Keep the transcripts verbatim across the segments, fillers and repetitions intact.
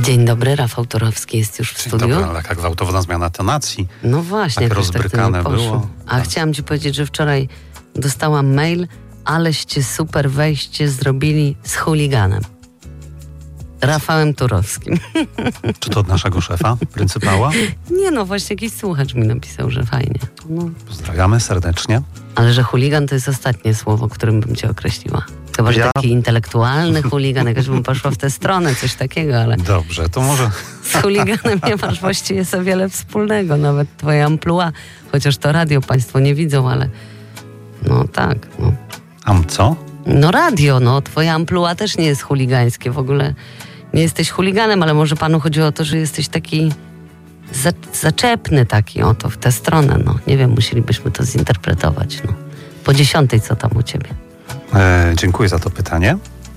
Dzień dobry, Rafał Turowski jest już w Dzień studiu. dobry, ale jaka gwałtowna zmiana tonacji. No właśnie, tak rozbrykane tak to nie było. poszło. A chciałam ci powiedzieć, że wczoraj dostałam mail, aleście super wejście zrobili z chuliganem. Rafałem Turowskim. Czy to od naszego szefa, pryncypała? Nie no, właśnie jakiś słuchacz mi napisał, że fajnie. No. Pozdrawiamy serdecznie. Ale że chuligan to jest ostatnie słowo, którym bym cię określiła. Chyba, że Ja? taki intelektualny chuligan, jakoś bym poszła w tę stronę, coś takiego, ale Dobrze, to może... z chuliganem nie masz właściwie so wiele wspólnego, nawet twoje amplua, chociaż to radio państwo nie widzą, ale no tak, no. Am co? No radio, no, twoje amplua też nie jest chuligańskie, w ogóle nie jesteś chuliganem, ale może panu chodziło o to, że jesteś taki za, zaczepny taki, oto w tę stronę, no. Nie wiem, musielibyśmy to zinterpretować, no. Po dziesiątej, co tam u ciebie? E, dziękuję za to pytanie.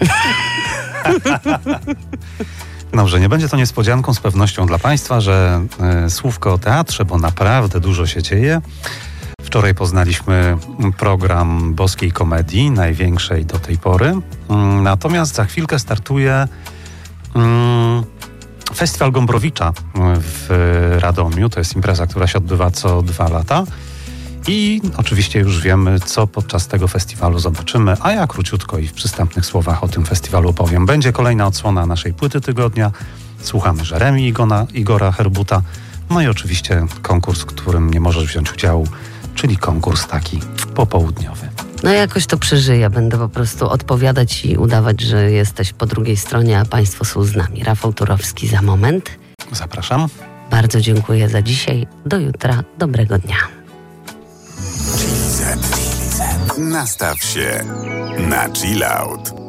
Dobrze, nie będzie to niespodzianką z pewnością dla Państwa, że e, słówko o teatrze, bo naprawdę dużo się dzieje. Wczoraj poznaliśmy program Boskiej Komedii, największej do tej pory. Mm, Natomiast za chwilkę startuje mm, Festiwal Gombrowicza w Radomiu. To jest impreza, która się odbywa co dwa lata. I oczywiście już wiemy, co podczas tego festiwalu zobaczymy, a ja króciutko i w przystępnych słowach o tym festiwalu opowiem. Będzie kolejna odsłona naszej płyty tygodnia. Słuchamy Jeremi Igona, Igora Herbuta. No i oczywiście konkurs, w którym nie możesz wziąć udziału, czyli konkurs taki popołudniowy. No jakoś to przeżyję. Będę po prostu odpowiadać i udawać, że jesteś po drugiej stronie, a państwo są z nami. Rafał Turowski za moment. Zapraszam. Bardzo dziękuję za dzisiaj. Do jutra. Dobrego dnia. Nastaw się na chill out.